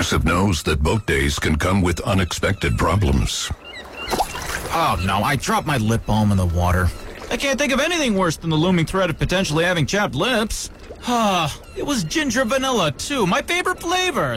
Progressive knows that boat days can come with unexpected problems. Oh, no, I dropped my lip balm in the water. I can't think of anything worse than the looming threat of potentially having chapped lips. It was ginger vanilla, too, my favorite flavor.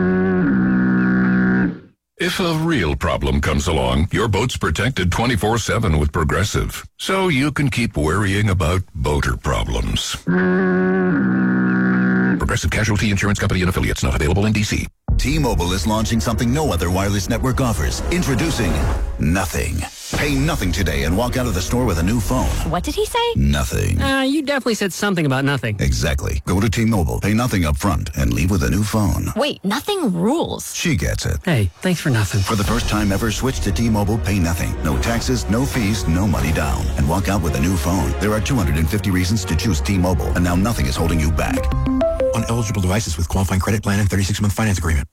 If a real problem comes along, your boat's protected 24/7 with Progressive, so you can keep worrying about boater problems. Progressive Casualty Insurance Company and Affiliates, not available in D.C. T-Mobile is launching something no other wireless network offers. Introducing Nothing. Pay nothing today and walk out of the store with a new phone. What did he say? Nothing. You definitely said something about nothing. Exactly. Go to T-Mobile, pay nothing up front, and leave with a new phone. Wait, nothing rules. She gets it. Hey, thanks for nothing. For the first time ever, switch to T-Mobile, pay nothing. No taxes, no fees, no money down. And walk out with a new phone. There are 250 reasons to choose T-Mobile, and now nothing is holding you back. On eligible devices with qualifying credit plan and 36-month finance agreement.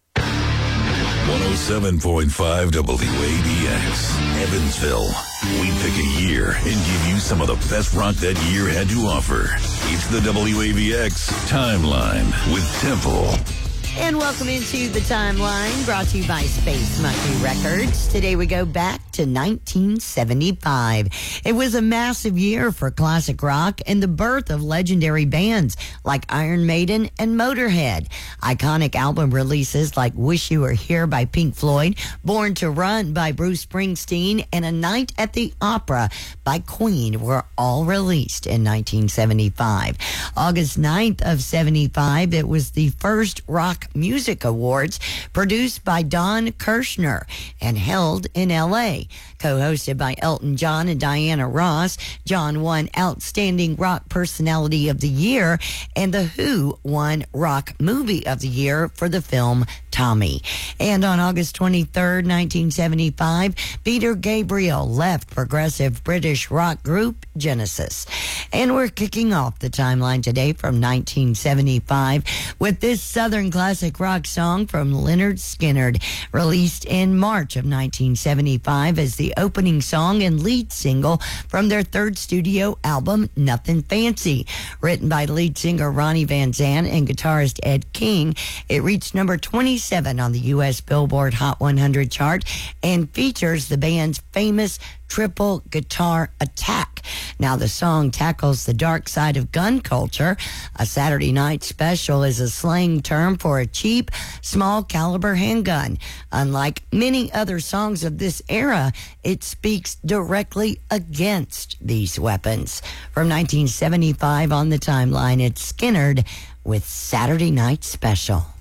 107.5 WABX, Evansville. We pick a year and give you some of the best rock that year had to offer. It's the WABX Timeline with Temple. And welcome into the Timeline, brought to you by Space Monkey Records. Today we go back to 1975. It was a massive year for classic rock and the birth of legendary bands like Iron Maiden and Motorhead. Iconic album releases like Wish You Were Here by Pink Floyd, Born to Run by Bruce Springsteen, and A Night at the Opera by Queen were all released in 1975. August 9th of 75, it was the first Rock Music Awards produced by Don Kirshner and held in L.A. Co-hosted by Elton John and Diana Ross, John won Outstanding Rock Personality of the Year, and The Who won Rock Movie of the Year for the film Tommy. And on August 23rd, 1975, Peter Gabriel left progressive British rock group Genesis. And we're kicking off the Timeline today from 1975 with this Southern classic rock song from Lynyrd Skynyrd, released in March of 1975 as the opening song and lead single from their third studio album, Nothing Fancy. Written by lead singer Ronnie Van Zant and guitarist Ed King, it reached number 27 on the U.S. Billboard Hot 100 chart and features the band's famous triple guitar attack. Now, the song tackles the dark side of gun culture. A Saturday Night Special is a slang term for a cheap, small caliber handgun. Unlike many other songs of this era, it speaks directly against these weapons. From 1975 on the Timeline, it's Skynyrd with Saturday Night Special.